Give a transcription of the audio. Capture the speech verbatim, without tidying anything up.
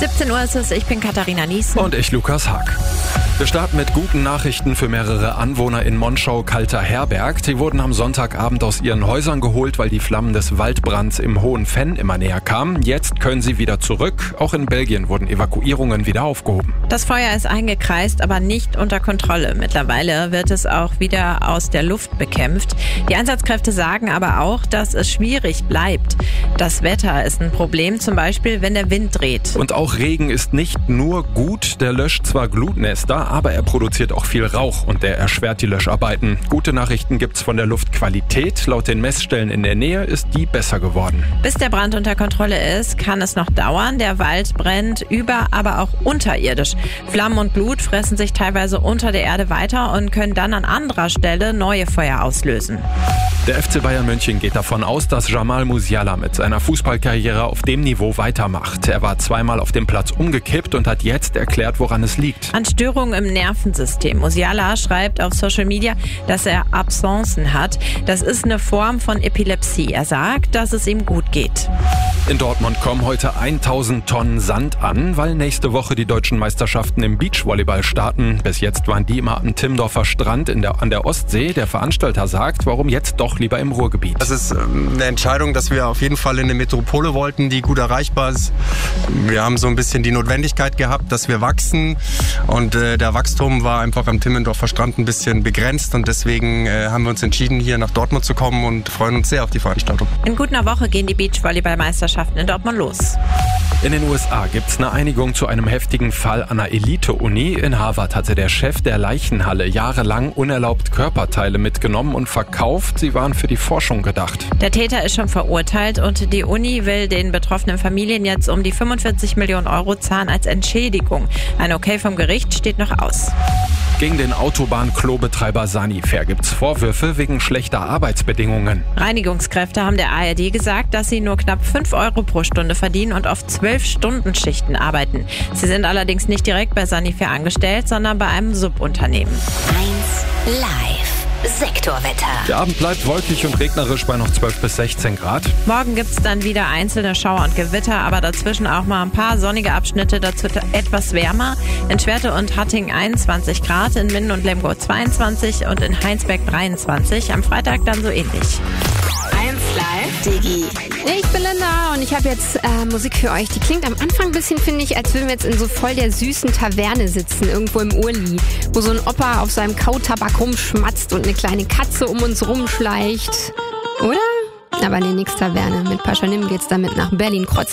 siebzehn Uhr ist es, ich bin Katharina Niesen. Und ich Lukas Haag. Wir starten mit guten Nachrichten für mehrere Anwohner in Monschau-Kalter-Herberg. Die wurden am Sonntagabend aus ihren Häusern geholt, weil die Flammen des Waldbrands im Hohen Venn immer näher kamen. Jetzt können sie wieder zurück. Auch in Belgien wurden Evakuierungen wieder aufgehoben. Das Feuer ist eingekreist, aber nicht unter Kontrolle. Mittlerweile wird es auch wieder aus der Luft bekämpft. Die Einsatzkräfte sagen aber auch, dass es schwierig bleibt. Das Wetter ist ein Problem, zum Beispiel, wenn der Wind dreht. Und auch Regen ist nicht nur gut. Der löscht zwar Glutnester, aber er produziert auch viel Rauch und der erschwert die Löscharbeiten. Gute Nachrichten gibt's von der Luftqualität. Laut den Messstellen in der Nähe ist die besser geworden. Bis der Brand unter Kontrolle ist, kann es noch dauern. Der Wald brennt über, aber auch unterirdisch. Flammen und Glut fressen sich teilweise unter der Erde weiter und können dann an anderer Stelle neue Feuer auslösen. Der F C Bayern München geht davon aus, dass Jamal Musiala mit seiner Fußballkarriere auf dem Niveau weitermacht. Er war zweimal auf dem Platz umgekippt und hat jetzt erklärt, woran es liegt. An Störungen im Nervensystem. Musiala schreibt auf Social Media, dass er Absencen hat. Das ist eine Form von Epilepsie. Er sagt, dass es ihm gut geht. In Dortmund kommen heute tausend Tonnen Sand an, weil nächste Woche die deutschen Meisterschaften im Beachvolleyball starten. Bis jetzt waren die immer am Timmendorfer Strand in der, an der Ostsee. Der Veranstalter sagt, warum jetzt doch lieber im Ruhrgebiet. Das ist eine Entscheidung, dass wir auf jeden Fall in eine Metropole wollten, die gut erreichbar ist. Wir haben so ein bisschen die Notwendigkeit gehabt, dass wir wachsen und äh, der Wachstum war einfach am Timmendorfer Strand ein bisschen begrenzt und deswegen äh, haben wir uns entschieden, hier nach Dortmund zu kommen und freuen uns sehr auf die Veranstaltung. In gut einer Woche gehen die Beachvolleyball-Meisterschaften in Dortmund los. In den U S A gibt es eine Einigung zu einem heftigen Fall an einer Elite-Uni. In Harvard hatte der Chef der Leichenhalle jahrelang unerlaubt Körperteile mitgenommen und verkauft. Sie waren für die Forschung gedacht. Der Täter ist schon verurteilt und die Uni will den betroffenen Familien jetzt um die fünfundvierzig Millionen Euro zahlen als Entschädigung. Ein Okay vom Gericht steht noch aus. Gegen den Autobahn-Klobetreiber Sanifair gibt's Vorwürfe wegen schlechter Arbeitsbedingungen. Reinigungskräfte haben der A R D gesagt, dass sie nur knapp fünf Euro pro Stunde verdienen und auf zwölf Stunden Schichten arbeiten. Sie sind allerdings nicht direkt bei Sanifair angestellt, sondern bei einem Subunternehmen. eins Live. Sektorwetter. Der Abend bleibt wolkig und regnerisch bei noch zwölf bis sechzehn Grad. Morgen gibt's dann wieder einzelne Schauer und Gewitter, aber dazwischen auch mal ein paar sonnige Abschnitte, dazu etwas wärmer. In Schwerte und Hattingen einundzwanzig Grad, in Minden und Lemgo zweiundzwanzig und in Heinsberg dreiundzwanzig. Am Freitag dann so ähnlich. eins Live Digi. Ich bin Linda und ich habe jetzt äh, Musik für euch. Die klingt am Anfang ein bisschen, finde ich, als würden wir jetzt in so voll der süßen Taverne sitzen, irgendwo im Urli, wo so ein Opa auf seinem Kautabak rumschmatzt und eine kleine Katze um uns rumschleicht. Oder? Aber nee, nix Taverne. Mit Paschanim geht's damit nach Berlin-Kreuzberg.